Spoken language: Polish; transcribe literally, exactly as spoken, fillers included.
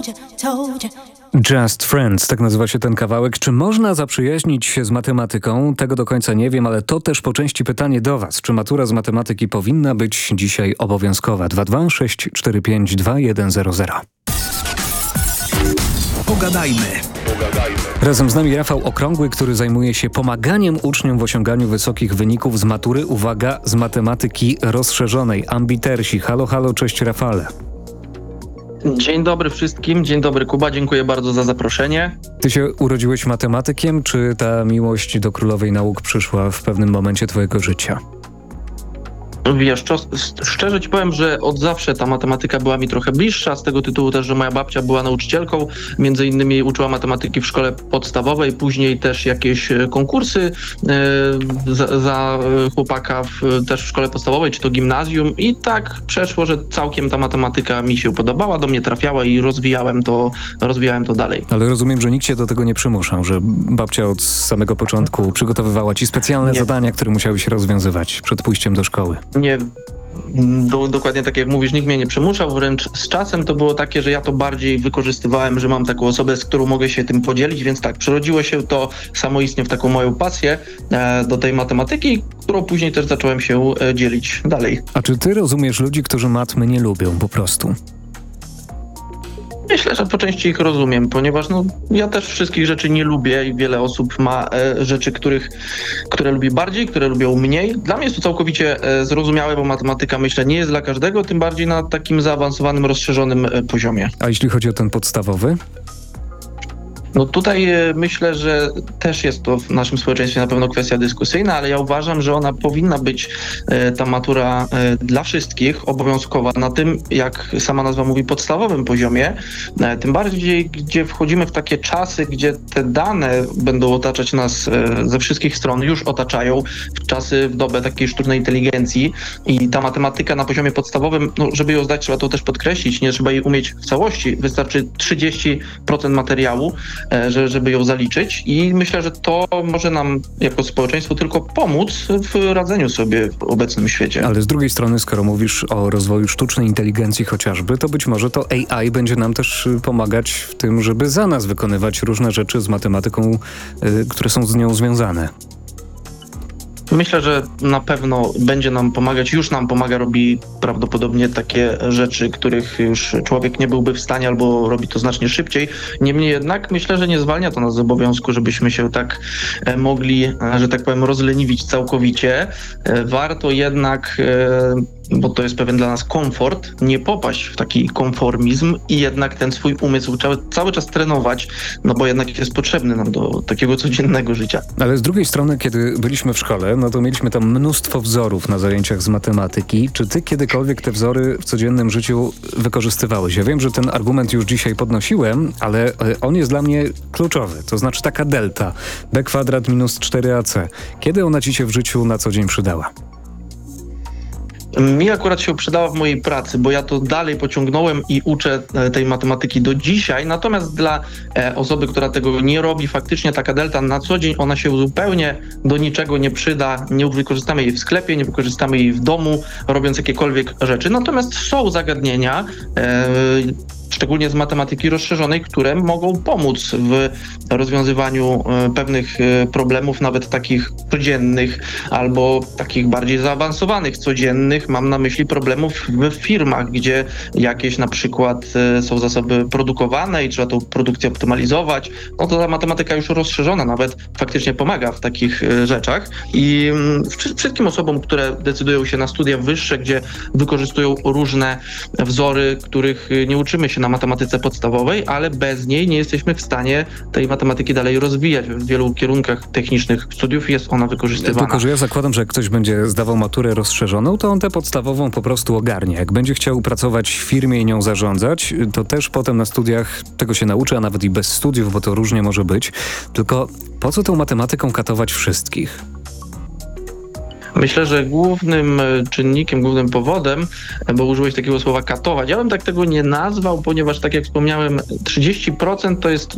Just Friends, tak nazywa się ten kawałek. Czy można zaprzyjaźnić się z matematyką? Tego do końca nie wiem, ale to też po części pytanie do was. Czy matura z matematyki powinna być dzisiaj obowiązkowa? dwa dwa sześć cztery pięć dwa jeden zero zero. Pogadajmy. Razem z nami Rafał Okrągły, który zajmuje się pomaganiem uczniom w osiąganiu wysokich wyników z matury, uwaga, z matematyki rozszerzonej. Ambitersi. Halo, halo, cześć Rafale. Dzień dobry wszystkim, dzień dobry Kuba, dziękuję bardzo za zaproszenie. Ty się urodziłeś matematykiem, czy ta miłość do królowej nauk przyszła w pewnym momencie twojego życia? Wiesz, szczerze ci powiem, że od zawsze ta matematyka była mi trochę bliższa, z tego tytułu też, że moja babcia była nauczycielką, między innymi uczyła matematyki w szkole podstawowej, później też jakieś konkursy e, za, za chłopaka w, też w szkole podstawowej, czy to gimnazjum i tak przeszło, że całkiem ta matematyka mi się podobała, do mnie trafiała i rozwijałem to, rozwijałem to dalej. Ale rozumiem, że nikt cię do tego nie przymuszał, że babcia od samego początku przygotowywała ci specjalne nie. zadania, które musiałeś rozwiązywać przed pójściem do szkoły. Nie, do, dokładnie tak jak mówisz, nikt mnie nie przymuszał, wręcz z czasem to było takie, że ja to bardziej wykorzystywałem, że mam taką osobę, z którą mogę się tym podzielić, więc tak, przerodziło się to samoistnie w taką moją pasję e, do tej matematyki, którą później też zacząłem się e, dzielić dalej. A czy ty rozumiesz ludzi, którzy matmy nie lubią po prostu? Myślę, że po części ich rozumiem, ponieważ no, ja też wszystkich rzeczy nie lubię i wiele osób ma e, rzeczy, których, które lubi bardziej, które lubią mniej. Dla mnie jest to całkowicie e, zrozumiałe, bo matematyka, myślę, nie jest dla każdego, tym bardziej na takim zaawansowanym, rozszerzonym e, poziomie. A jeśli chodzi o ten podstawowy? No tutaj e, myślę, że też jest to w naszym społeczeństwie na pewno kwestia dyskusyjna, ale ja uważam, że ona powinna być, e, ta matura e, dla wszystkich obowiązkowa na tym, jak sama nazwa mówi, podstawowym poziomie. E, tym bardziej, gdzie wchodzimy w takie czasy, gdzie te dane będą otaczać nas e, ze wszystkich stron, już otaczają, w czasy, w dobę takiej sztucznej inteligencji i ta matematyka na poziomie podstawowym, no, żeby ją zdać, trzeba to też podkreślić, nie trzeba jej umieć w całości, wystarczy trzydzieści procent materiału, żeby ją zaliczyć i myślę, że to może nam jako społeczeństwo tylko pomóc w radzeniu sobie w obecnym świecie. Ale z drugiej strony, skoro mówisz o rozwoju sztucznej inteligencji chociażby, to być może to A I będzie nam też pomagać w tym, żeby za nas wykonywać różne rzeczy z matematyką, yy, które są z nią związane. Myślę, że na pewno będzie nam pomagać, już nam pomaga, robi prawdopodobnie takie rzeczy, których już człowiek nie byłby w stanie albo robi to znacznie szybciej. Niemniej jednak myślę, że nie zwalnia to nas z obowiązku, żebyśmy się tak mogli, że tak powiem, rozleniwić całkowicie. Warto jednak, bo to jest pewien dla nas komfort, nie popaść w taki konformizm i jednak ten swój umysł cały, cały czas trenować, no bo jednak jest potrzebny nam do takiego codziennego życia. Ale z drugiej strony, kiedy byliśmy w szkole, no to mieliśmy tam mnóstwo wzorów na zajęciach z matematyki. Czy ty kiedykolwiek te wzory w codziennym życiu wykorzystywałeś? Ja wiem, że ten argument już dzisiaj podnosiłem, ale on jest dla mnie kluczowy. To znaczy taka delta, b kwadrat minus cztery a c. Kiedy ona ci się w życiu na co dzień przydała? Mi akurat się przydała w mojej pracy, bo ja to dalej pociągnąłem i uczę tej matematyki do dzisiaj, natomiast dla e, osoby, która tego nie robi, faktycznie taka delta na co dzień, ona się zupełnie do niczego nie przyda, nie wykorzystamy jej w sklepie, nie wykorzystamy jej w domu, robiąc jakiekolwiek rzeczy, natomiast są zagadnienia, e, szczególnie z matematyki rozszerzonej, które mogą pomóc w rozwiązywaniu pewnych problemów, nawet takich codziennych albo takich bardziej zaawansowanych codziennych. Mam na myśli problemów w firmach, gdzie jakieś na przykład są zasoby produkowane i trzeba tą produkcję optymalizować. No to ta matematyka już rozszerzona nawet faktycznie pomaga w takich rzeczach. I wszystkim osobom, które decydują się na studia wyższe, gdzie wykorzystują różne wzory, których nie uczymy się na matematyce podstawowej, ale bez niej nie jesteśmy w stanie tej matematyki dalej rozwijać. W wielu kierunkach technicznych studiów jest ona wykorzystywana. Tylko, że ja zakładam, że jak ktoś będzie zdawał maturę rozszerzoną, to on tę podstawową po prostu ogarnie. Jak będzie chciał pracować w firmie i nią zarządzać, to też potem na studiach tego się nauczy, a nawet i bez studiów, bo to różnie może być. Tylko po co tą matematyką katować wszystkich? Myślę, że głównym czynnikiem, głównym powodem, bo użyłeś takiego słowa katować, ja bym tak tego nie nazwał, ponieważ tak jak wspomniałem, trzydzieści procent to jest